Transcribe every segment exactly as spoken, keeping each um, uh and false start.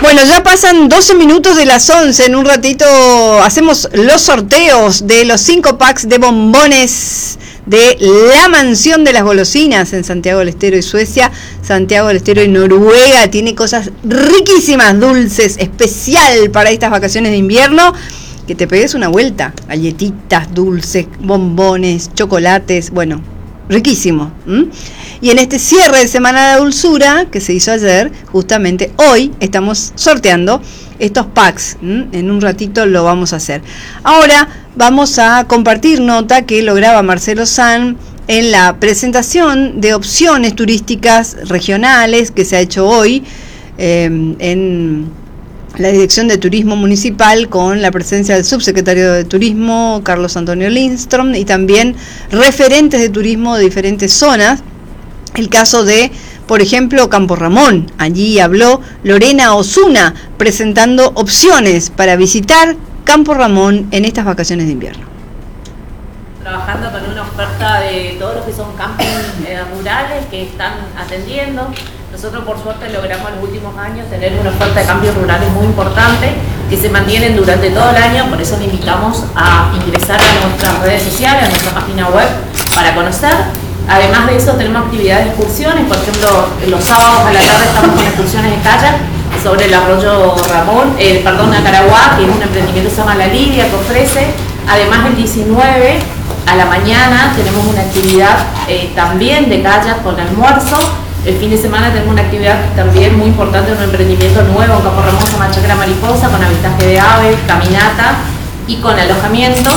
Bueno, ya pasan doce minutos de las once. En un ratito hacemos los sorteos de los cinco packs de bombones de la Mansión de las Golosinas en Santiago del Estero y Suecia. Santiago del Estero y Noruega tiene cosas riquísimas, dulces, especial para estas vacaciones de invierno. Que te pegues una vuelta. Galletitas, dulces, bombones, chocolates, bueno, riquísimo. ¿Mm? Y en este cierre de Semana de Dulzura que se hizo ayer, justamente hoy estamos sorteando estos packs. ¿Mm? En un ratito lo vamos a hacer. Ahora vamos a compartir nota que lograba Marcelo San en la presentación de opciones turísticas regionales que se ha hecho hoy eh, en la Dirección de Turismo Municipal, con la presencia del subsecretario de Turismo, Carlos Antonio Lindström, y también referentes de turismo de diferentes zonas. El caso de, por ejemplo, Campo Ramón. Allí habló Lorena Osuna, presentando opciones para visitar Campo Ramón en estas vacaciones de invierno. Trabajando con una oferta de todos los que son campings eh, rurales que están atendiendo. Nosotros por suerte logramos en los últimos años tener una oferta de campings rurales muy importante que se mantienen durante todo el año, por eso le invitamos a ingresar a nuestras redes sociales, a nuestra página web para conocer. Además de eso tenemos actividades de excursiones, por ejemplo los sábados a la tarde estamos con excursiones de kayak sobre el arroyo Ramón, eh, perdón, Acaraguá, que es un emprendimiento que se llama La Lidia, que ofrece. Además el diecinueve a la mañana tenemos una actividad eh, también de kayak con almuerzo. El fin de semana tenemos una actividad también muy importante, un emprendimiento nuevo en Campo Ramón, se llama Chacra Mariposa, con avistaje de aves, caminata y con alojamiento.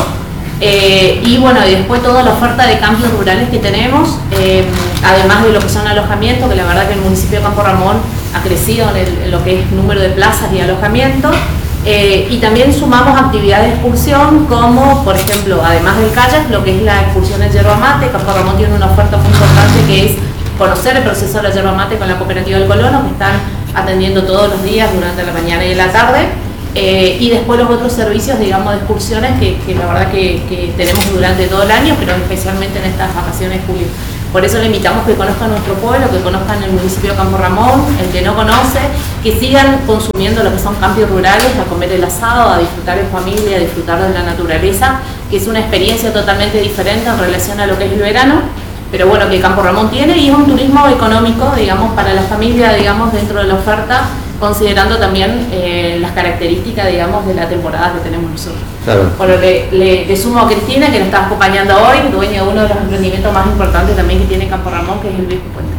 Eh, y bueno, y después toda la oferta de campings rurales que tenemos, eh, además de lo que son alojamientos, que la verdad que el municipio de Campo Ramón ha crecido en, el, en lo que es número de plazas y alojamiento. Eh, y también sumamos actividades de excursión como, por ejemplo, además del kayak, lo que es la excursión en yerba mate. Campo Ramón tiene una oferta muy importante que es conocer el proceso de la yerba mate con la cooperativa del Colono, que están atendiendo todos los días durante la mañana y la tarde. Eh, y después los otros servicios, digamos, de excursiones que, que la verdad que, que tenemos durante todo el año, pero especialmente en estas vacaciones de julio. Por eso le invitamos que conozcan nuestro pueblo, que conozcan el municipio de Campo Ramón, el que no conoce, que sigan consumiendo lo que son campings rurales, a comer el asado, a disfrutar en familia, a disfrutar de la naturaleza, que es una experiencia totalmente diferente en relación a lo que es el verano, pero bueno, que Campo Ramón tiene, y es un turismo económico, digamos, para la familia, digamos, dentro de la oferta, considerando también eh, las características, digamos, de la temporada que tenemos nosotros. Claro. Por lo que le, le sumo a Cristina, que nos está acompañando hoy, dueña de uno de los emprendimientos más importantes también que tiene Campo Ramón, que es el Viejo Puente.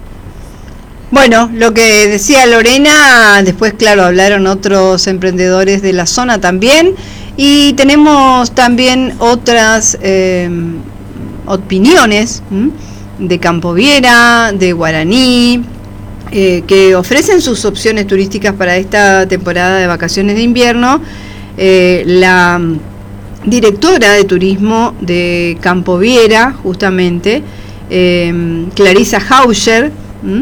Bueno, lo que decía Lorena, después, claro, hablaron otros emprendedores de la zona también, y tenemos también otras eh, opiniones ¿m? de Campo Viera, de Guaraní, Eh, que ofrecen sus opciones turísticas para esta temporada de vacaciones de invierno. Eh, la directora de turismo de Campo Viera, justamente, eh, Clarisa Hauscher,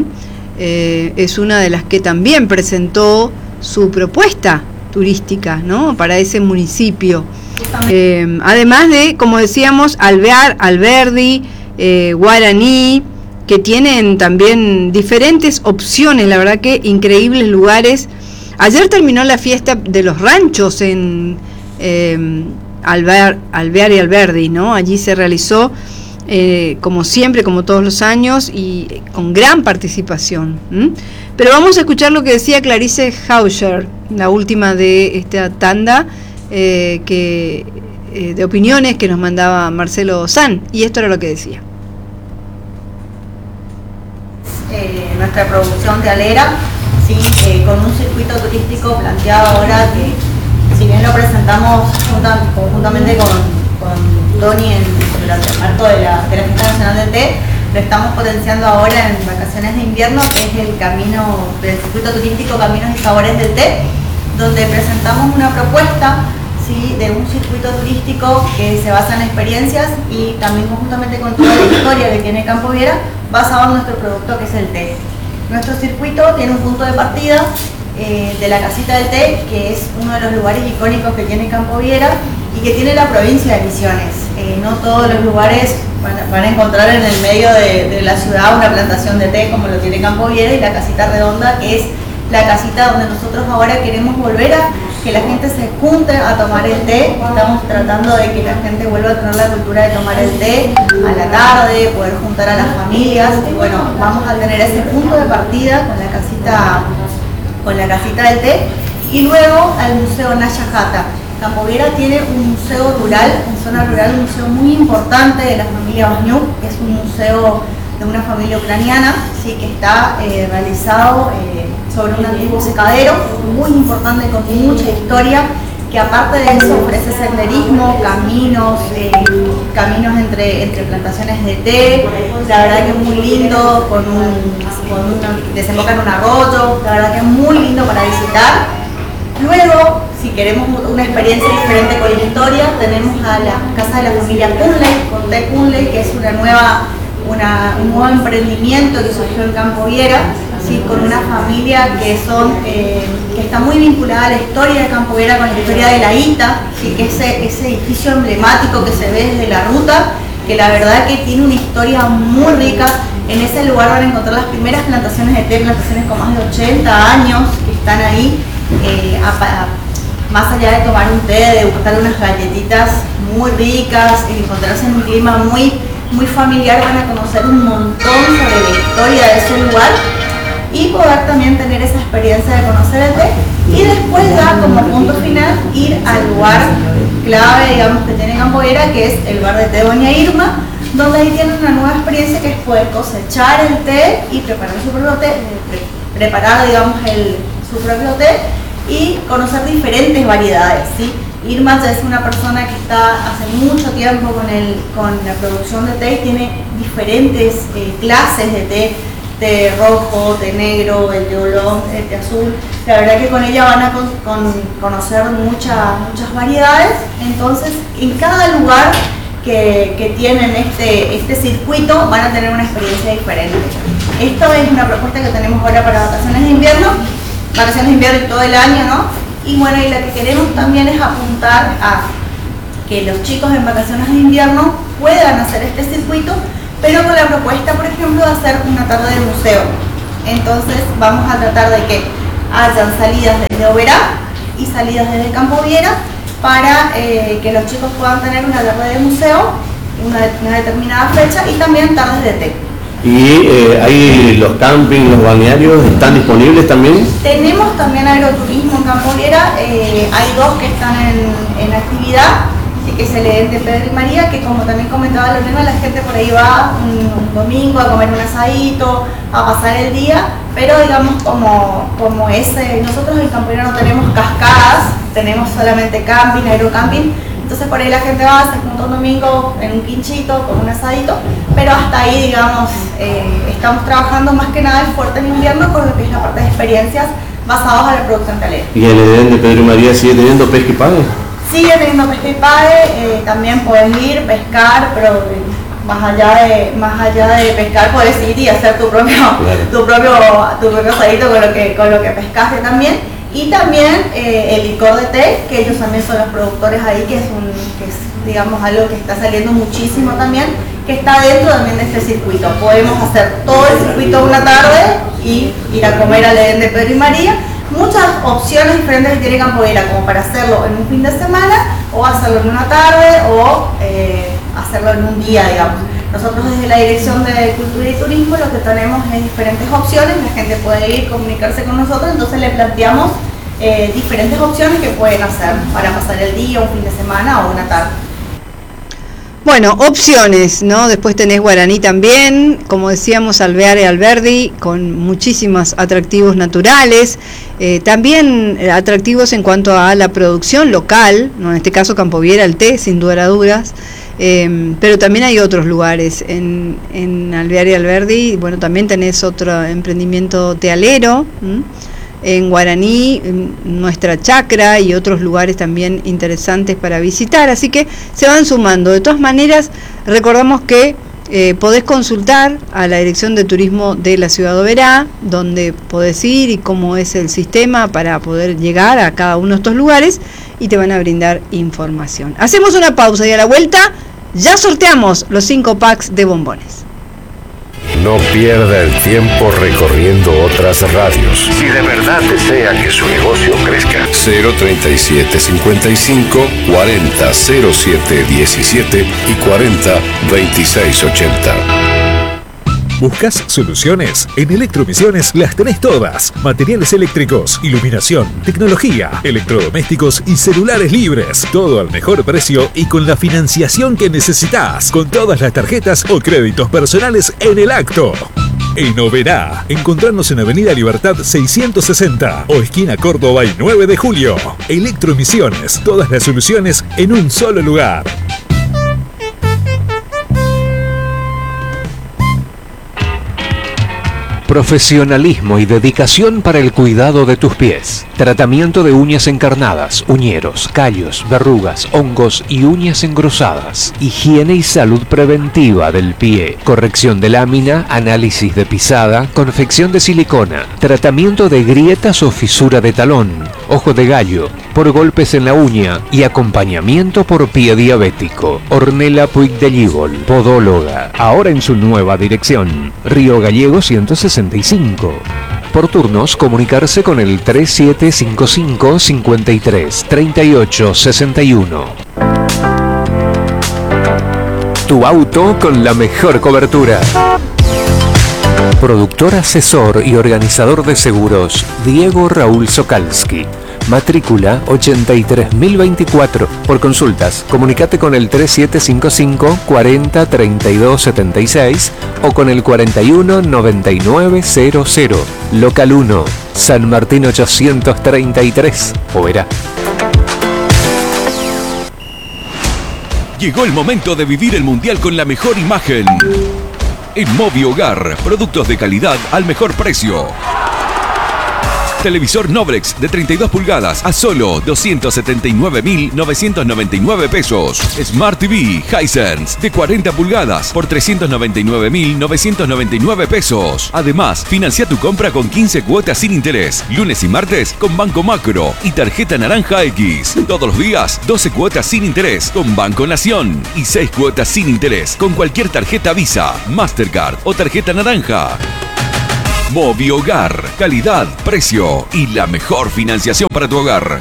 eh, es una de las que también presentó su propuesta turística, ¿no?, para ese municipio. Eh, además de, como decíamos, Alvear, Alberdi, eh, Guaraní, que tienen también diferentes opciones, la verdad que increíbles lugares. Ayer terminó la fiesta de los ranchos en eh, Alvear, Alvear y Alberdi, ¿no? Allí se realizó, eh, como siempre, como todos los años, y con gran participación. ¿m? Pero vamos a escuchar lo que decía Clarice Hauscher, la última de esta tanda eh, que, eh, de opiniones que nos mandaba Marcelo San, y esto era lo que decía. Eh, nuestra producción de Alera, ¿sí? eh, con un circuito turístico planteado ahora que, si bien lo presentamos junta, conjuntamente con, con Tony en el marco de la, de la Fiesta Nacional del Té, lo estamos potenciando ahora en vacaciones de invierno, que es el camino del circuito turístico Caminos y Sabores del Té, donde presentamos una propuesta, ¿sí?, de un circuito turístico que se basa en experiencias y también conjuntamente con toda la historia que tiene Campo Viera, basado en nuestro producto, que es el té. Nuestro circuito tiene un punto de partida eh, de la Casita del Té, que es uno de los lugares icónicos que tiene Campo Viera y que tiene la provincia de Misiones. Eh, no todos los lugares van a, van a encontrar en el medio de, de la ciudad una plantación de té como lo tiene Campo Viera, y la Casita Redonda, que es la casita donde nosotros ahora queremos volver a que la gente se junte a tomar el té. Estamos tratando de que la gente vuelva a tener la cultura de tomar el té a la tarde, poder juntar a las familias. Y bueno, vamos a tener ese punto de partida con la casita, con la casita del té. Y luego al Museo Naya Jata. Campo Viera tiene un museo rural, en zona rural, un museo muy importante de la familia Banyuk, que es un museo de una familia ucraniana, sí, que está eh, realizado eh, sobre un antiguo secadero, muy importante, con mucha historia, que aparte de eso ofrece senderismo, caminos, eh, caminos entre, entre plantaciones de té, la verdad que es muy lindo, con un, con un, desemboca en un arroyo, la verdad que es muy lindo para visitar. Luego, si queremos una experiencia diferente con la historia, tenemos a la casa de la familia Kunle, con Té Kunle, que es una nueva, una, un nuevo emprendimiento que surgió en Campo Viera, ¿sí? Con una familia que, son, eh, que está muy vinculada a la historia de Campo Viera, con la historia de la Ita, ¿sí? Que ese, ese edificio emblemático que se ve desde la ruta, que la verdad que tiene una historia muy rica. En ese lugar van a encontrar las primeras plantaciones de té, plantaciones con más de ochenta años que están ahí. Eh, a, a, más allá de tomar un té, de buscar unas galletitas muy ricas, encontrarse en un clima muy, muy familiar, van a conocer un montón sobre la historia de ese lugar y poder también tener esa experiencia de conocer el té. Y después ya como punto final ir al lugar clave, digamos, que tiene Campo Viera, que es el bar de té Doña Irma, donde ahí tienen una nueva experiencia que es poder cosechar el té y preparar su propio té, pre preparar, digamos, el su propio té y conocer diferentes variedades, ¿sí? Irma ya es una persona que está hace mucho tiempo con, el, con la producción de té y tiene diferentes eh, clases de té, té rojo, té negro, el té oolong, el té azul. La verdad que con ella van a con, con conocer mucha, muchas variedades, entonces en cada lugar que, que tienen este, este circuito van a tener una experiencia diferente. Esto es una propuesta que tenemos ahora para vacaciones de invierno, vacaciones de invierno y todo el año, ¿no? Y bueno, y lo que queremos también es apuntar a que los chicos en vacaciones de invierno puedan hacer este circuito, pero con la propuesta, por ejemplo, de hacer una tarde de museo. Entonces vamos a tratar de que hayan salidas desde Oberá y salidas desde Campo Viera para eh, que los chicos puedan tener una tarde de museo, una, una determinada fecha, y también tardes de té. ¿Y eh, ahí los campings, los balnearios están disponibles también? Tenemos también agroturismo en Campo Viera, eh, hay dos que están en, en actividad, que es el de Pedro y María, que como también comentaba Lorena, la gente por ahí va un, un domingo a comer un asadito, a pasar el día, pero digamos como, como ese, nosotros en Campo Viera no tenemos cascadas, tenemos solamente camping, aerocamping. Entonces por ahí la gente va, se junta un domingo en un quinchito, con un asadito, pero hasta ahí, digamos, eh, estamos trabajando más que nada el fuerte en invierno con lo que es la parte de experiencias basadas en la producción talera. ¿Y el Edén de Pedro y María sigue teniendo pesca y pague? Sigue teniendo pesca y pague, eh, también puedes ir, pescar, pero eh, más allá de más allá de pescar puedes ir y hacer tu propio, claro. tu propio, tu propio asadito con lo que, con lo que pescaste también. Y también eh, el licor de té, que ellos también son los productores ahí, que es, un, que es digamos algo que está saliendo muchísimo también, que está dentro también de este circuito. Podemos hacer todo el circuito una tarde y ir a comer al Edén de Pedro y María. Muchas opciones diferentes que tiene Campo Viera, como para hacerlo en un fin de semana, o hacerlo en una tarde, o eh, hacerlo en un día, digamos. Nosotros desde la Dirección de Cultura y Turismo lo que tenemos es diferentes opciones, la gente puede ir, comunicarse con nosotros, entonces le planteamos eh, diferentes opciones que pueden hacer para pasar el día, un fin de semana o una tarde. Bueno, opciones, ¿no? Después tenés Guaraní también, como decíamos, Alvear y Alberdi, con muchísimos atractivos naturales, eh, también atractivos en cuanto a la producción local, ¿no? En este caso Campo Viera, el té, sin duda a dudas. Eh, pero también hay otros lugares en, en Alvear y Alberdi. Bueno, también tenés otro emprendimiento tealero, ¿m? En Guaraní, en nuestra chacra y otros lugares también interesantes para visitar, así que se van sumando. De todas maneras, recordamos que eh, podés consultar a la Dirección de Turismo de la Ciudad de Oberá, donde podés ir y cómo es el sistema para poder llegar a cada uno de estos lugares, y te van a brindar información. Hacemos una pausa y a la vuelta ya sorteamos los cinco packs de bombones. No pierda el tiempo recorriendo otras radios. Si de verdad desea que su negocio crezca. cero treinta y siete cincuenta y cinco cuarenta cero siete diecisiete y cuarenta veintiséis ochenta. ¿Buscas soluciones? En Electromisiones las tenés todas. Materiales eléctricos, iluminación, tecnología, electrodomésticos y celulares libres. Todo al mejor precio y con la financiación que necesitas. Con todas las tarjetas o créditos personales en el acto. En Oberá, encontrarnos en Avenida Libertad seiscientos sesenta o esquina Córdoba y nueve de julio. Electromisiones, todas las soluciones en un solo lugar. Profesionalismo y dedicación para el cuidado de tus pies. Tratamiento de uñas encarnadas, uñeros, callos, verrugas, hongos y uñas engrosadas. Higiene y salud preventiva del pie. Corrección de lámina, análisis de pisada, confección de silicona. Tratamiento de grietas o fisura de talón, ojo de gallo, por golpes en la uña y acompañamiento por pie diabético. Ornella Puig de Llígol, podóloga. Ahora en su nueva dirección. Río Gallego ciento sesenta y cinco. Por turnos, comunicarse con el tres siete cinco cinco cincuenta y tres treinta y ocho sesenta y uno. Tu auto con la mejor cobertura. Productor, asesor y organizador de seguros, Diego Raúl Sokalski. Matrícula ochenta y tres mil veinticuatro. Por consultas, comunicate con el tres siete cinco cinco cuarenta treinta y dos setenta y seis o con el cuarenta y uno noventa y nueve cero cero. Local uno, San Martín ochocientos treinta y tres, Oberá. Llegó el momento de vivir el Mundial con la mejor imagen. En Moviogar, productos de calidad al mejor precio. Televisor Noblex de treinta y dos pulgadas a solo doscientos setenta y nueve mil novecientos noventa y nueve pesos. Smart T V Hisense de cuarenta pulgadas por trescientos noventa y nueve mil novecientos noventa y nueve pesos. Además, financia tu compra con quince cuotas sin interés. Lunes y martes con Banco Macro y tarjeta Naranja X. Todos los días, doce cuotas sin interés con Banco Nación y seis cuotas sin interés con cualquier tarjeta Visa, Mastercard o tarjeta Naranja. Moviogar, calidad, precio y la mejor financiación para tu hogar.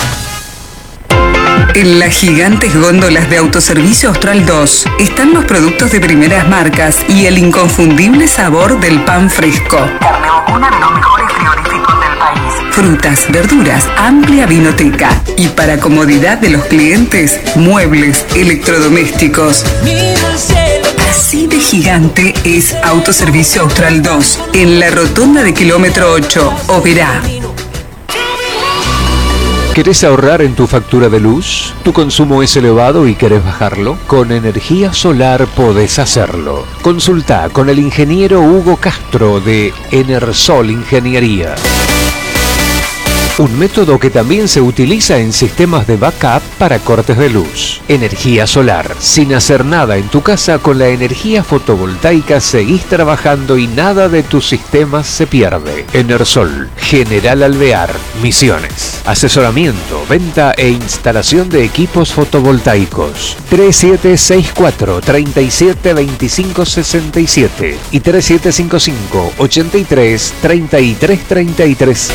En las gigantes góndolas de Autoservicio Austral dos están los productos de primeras marcas y el inconfundible sabor del pan fresco. Carne vacuna de los mejores frigoríficos del país. Frutas, verduras, amplia vinoteca. Y para comodidad de los clientes, muebles, electrodomésticos. Así de gigante es Autoservicio Austral dos, en la rotonda de kilómetro ocho, Oberá. ¿Querés ahorrar en tu factura de luz? ¿Tu consumo es elevado y querés bajarlo? Con energía solar podés hacerlo. Consulta con el ingeniero Hugo Castro de Enersol Ingeniería. Un método que también se utiliza en sistemas de backup para cortes de luz. Energía solar. Sin hacer nada en tu casa, con la energía fotovoltaica seguís trabajando y nada de tus sistemas se pierde. Enersol, General Alvear, Misiones. Asesoramiento, venta e instalación de equipos fotovoltaicos. tres siete seis cuatro, tres siete dos cinco seis siete y tres siete cinco cinco, ocho tres, tres tres tres tres.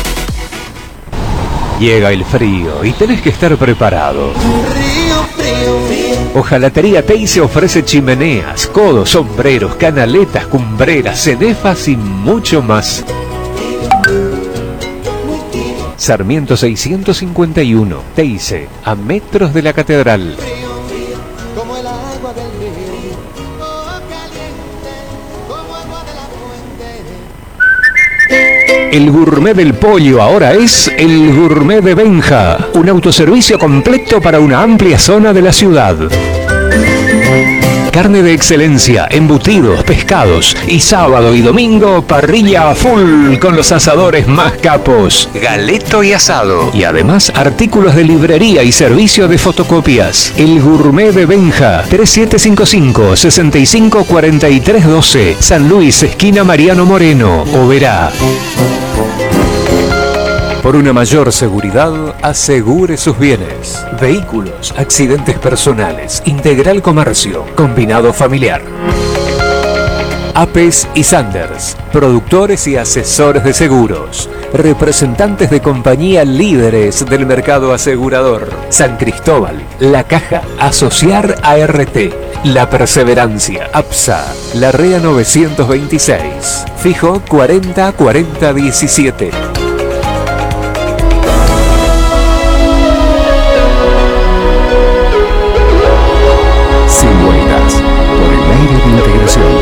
Llega el frío y tenés que estar preparado. Hojalatería Teise ofrece chimeneas, codos, sombreros, canaletas, cumbreras, cenefas y mucho más. Sarmiento seiscientos cincuenta y uno, Teise, a metros de la catedral. El gourmet del pollo ahora es el gourmet de Benja, un autoservicio completo para una amplia zona de la ciudad. Carne de excelencia, embutidos, pescados y sábado y domingo parrilla a full con los asadores más capos, galeto y asado. Y además artículos de librería y servicio de fotocopias. El gourmet de Benja, tres siete cinco cinco, seis cinco cuatro tres uno dos, San Luis, esquina Mariano Moreno, Oberá. Por una mayor seguridad, asegure sus bienes. Vehículos, accidentes personales, Integral Comercio, Combinado Familiar. Apes y Sanders, productores y asesores de seguros, representantes de compañía líderes del mercado asegurador. San Cristóbal, La Caja, Asociar A R T, La Perseverancia, APSA, Larrea novecientos veintiséis, fijo cuarenta cuarenta diecisiete.